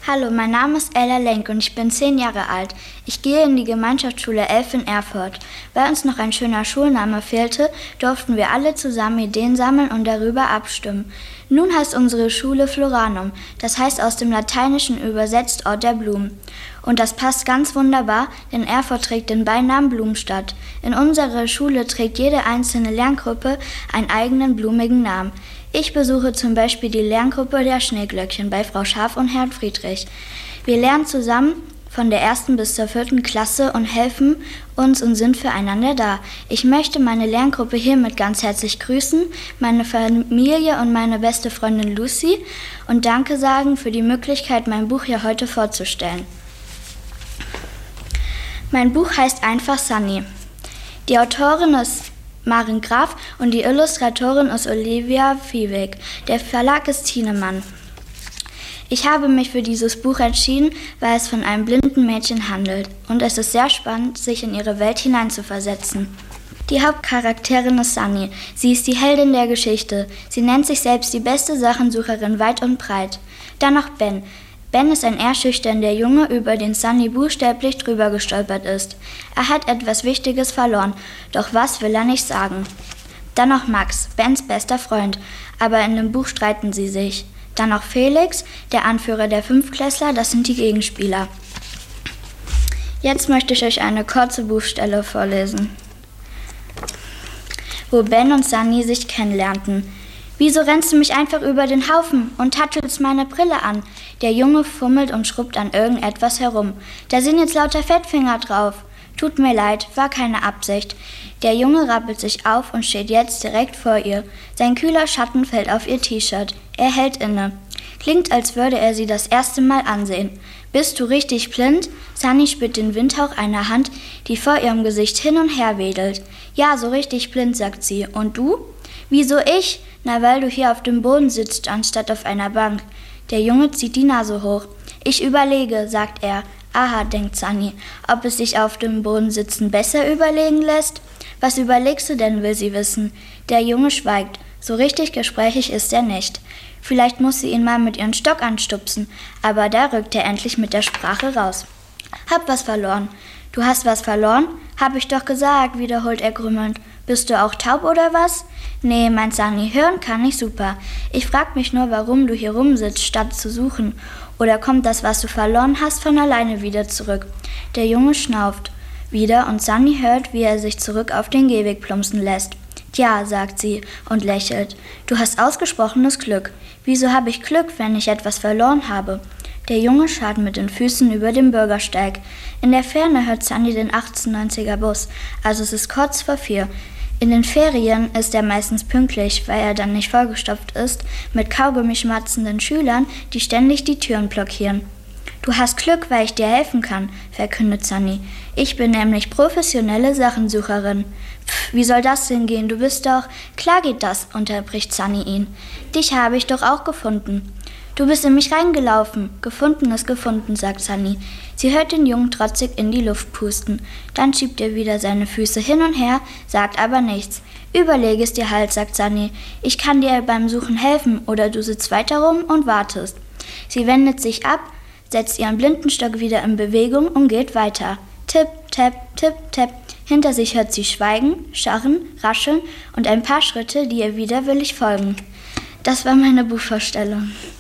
Hallo, mein Name ist Ella Lenk und ich bin 10 Jahre alt. Ich gehe in die Gemeinschaftsschule 11 in Erfurt. Weil uns noch ein schöner Schulname fehlte, durften wir alle zusammen Ideen sammeln und darüber abstimmen. Nun heißt unsere Schule Floranum, das heißt aus dem Lateinischen übersetzt Ort der Blumen. Und das passt ganz wunderbar, denn Erfurt trägt den Beinamen Blumenstadt. In unserer Schule trägt jede einzelne Lerngruppe einen eigenen blumigen Namen. Ich besuche zum Beispiel die Lerngruppe der Schneeglöckchen bei Frau Scharf und Herrn Friedrich. Wir lernen zusammen von der 1. bis zur 4. Klasse und helfen uns und sind füreinander da. Ich möchte meine Lerngruppe hiermit ganz herzlich grüßen, meine Familie und meine beste Freundin Lucy und Danke sagen für die Möglichkeit, mein Buch hier heute vorzustellen. Mein Buch heißt einfach Sunny. Die Autorin ist Maren Graf und die Illustratorin ist Olivia Viehweg. Der Verlag ist Thienemann. Ich habe mich für dieses Buch entschieden, weil es von einem blinden Mädchen handelt. Und es ist sehr spannend, sich in ihre Welt hineinzuversetzen. Die Hauptcharakterin ist Sunny. Sie ist die Heldin der Geschichte. Sie nennt sich selbst die beste Sachensucherin weit und breit. Dann noch Ben. Ben ist ein eher schüchterner Junge, über den Sunny buchstäblich drüber gestolpert ist. Er hat etwas Wichtiges verloren, doch was will er nicht sagen. Dann noch Max, Bens bester Freund, aber in dem Buch streiten sie sich. Dann noch Felix, der Anführer der Fünftklässler, das sind die Gegenspieler. Jetzt möchte ich euch eine kurze Buchstelle vorlesen, wo Ben und Sunny sich kennenlernten. »Wieso rennst du mich einfach über den Haufen und tatschelst meine Brille an?« Der Junge fummelt und schrubbt an irgendetwas herum. »Da sind jetzt lauter Fettfinger drauf.« »Tut mir leid, war keine Absicht.« Der Junge rappelt sich auf und steht jetzt direkt vor ihr. Sein kühler Schatten fällt auf ihr T-Shirt. Er hält inne. Klingt, als würde er sie das erste Mal ansehen. »Bist du richtig blind?« Sunny spürt den Windhauch einer Hand, die vor ihrem Gesicht hin und her wedelt. »Ja, so richtig blind«, sagt sie. »Und du?« »Wieso ich?« »Na, weil du hier auf dem Boden sitzt, anstatt auf einer Bank.« Der Junge zieht die Nase hoch. »Ich überlege«, sagt er. »Aha«, denkt Sunny, »ob es sich auf dem Boden sitzen besser überlegen lässt?« »Was überlegst du denn«, will sie wissen. Der Junge schweigt. So richtig gesprächig ist er nicht. Vielleicht muss sie ihn mal mit ihrem Stock anstupsen, aber da rückt er endlich mit der Sprache raus. »Hab was verloren.« »Du hast was verloren?« »Hab ich doch gesagt«, wiederholt er grümmelnd. »Bist du auch taub oder was?« »Nee«, meint Sunny, »hören kann ich super. Ich frag mich nur, warum du hier rumsitzt, statt zu suchen. Oder kommt das, was du verloren hast, von alleine wieder zurück?« Der Junge schnauft wieder und Sunny hört, wie er sich zurück auf den Gehweg plumpsen lässt. »Tja«, sagt sie und lächelt, »du hast ausgesprochenes Glück. Wieso habe ich Glück, wenn ich etwas verloren habe?« Der Junge scharrt mit den Füßen über den Bürgersteig. In der Ferne hört Sunny den 1890er Bus, also es ist kurz vor 4. In den Ferien ist er meistens pünktlich, weil er dann nicht vollgestopft ist mit Kaugummi schmatzenden Schülern, die ständig die Türen blockieren. »Du hast Glück, weil ich dir helfen kann«, verkündet Sunny. »Ich bin nämlich professionelle Sachensucherin.« »Pff, wie soll das denn gehen? Du bist doch...« »Klar geht das«, unterbricht Sunny ihn. »Dich habe ich doch auch gefunden.« »Du bist in mich reingelaufen. Gefunden ist gefunden«, sagt Sunny. Sie hört den Jungen trotzig in die Luft pusten. Dann schiebt er wieder seine Füße hin und her, sagt aber nichts. »Überlege es dir halt«, sagt Sunny. »Ich kann dir beim Suchen helfen, oder du sitzt weiter rum und wartest.« Sie wendet sich ab, setzt ihren Blindenstock wieder in Bewegung und geht weiter. Tipp, tapp, tipp, tapp. Hinter sich hört sie schweigen, scharren, rascheln und ein paar Schritte, die ihr widerwillig folgen. Das war meine Buchvorstellung.